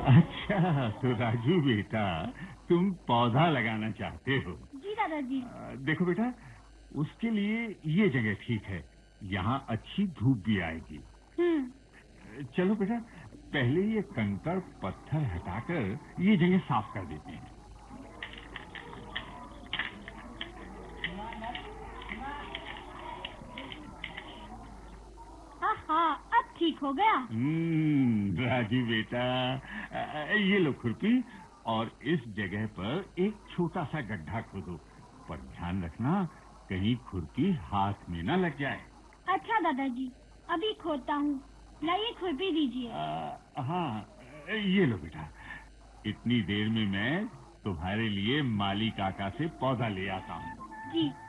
अच्छा, तो राजू बेटा, तुम पौधा लगाना चाहते हो? जी दादाजी। देखो बेटा, उसके लिए ये जगह ठीक है। यहाँ अच्छी धूप भी आएगी। चलो बेटा, पहले ये कंकड़ पत्थर हटाकर ये जगह साफ कर देते हैं। हाँ, अब ठीक हो गया। राजू बेटा, ये लो खुरपी और इस जगह पर एक छोटा सा गड्ढा खोदो, पर ध्यान रखना कहीं खुरपी हाथ में ना लग जाए। अच्छा दादाजी, अभी खोदता हूँ। लाइए खुरपी दीजिए। हाँ, ये लो बेटा, इतनी देर में मैं तुम्हारे लिए माली काका से पौधा ले आता हूँ। जी।